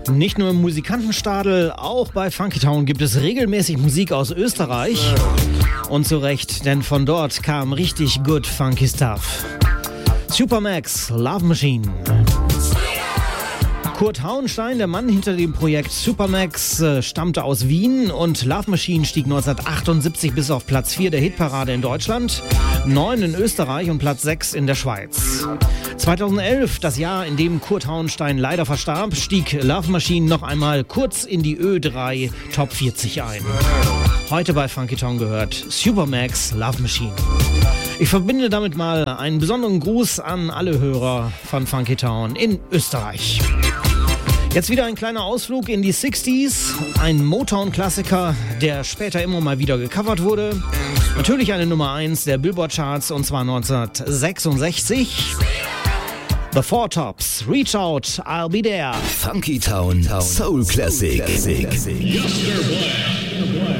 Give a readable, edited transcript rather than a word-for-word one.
Nicht nur im Musikantenstadel, auch bei Funky Town gibt es regelmäßig Musik aus Österreich. Und zu Recht, denn von dort kam richtig good funky stuff. Supermax, Love Machine. Kurt Hauenstein, der Mann hinter dem Projekt Supermax, stammte aus Wien und Love Machine stieg 1978 bis auf Platz 4 der Hitparade in Deutschland, 9 in Österreich und Platz 6 in der Schweiz. 2011, das Jahr, in dem Kurt Hauenstein leider verstarb, stieg Love Machine noch einmal kurz in die Ö3 Top 40 ein. Heute bei Funky Town gehört Supermax, Love Machine. Ich verbinde damit mal einen besonderen Gruß an alle Hörer von Funky Town in Österreich. Jetzt wieder ein kleiner Ausflug in die 60s, ein Motown-Klassiker, der später immer mal wieder gecovert wurde. Natürlich eine Nummer 1 der Billboard-Charts, und zwar 1966. The Four Tops, Reach Out, I'll Be There. Funky Town, Soul Classic.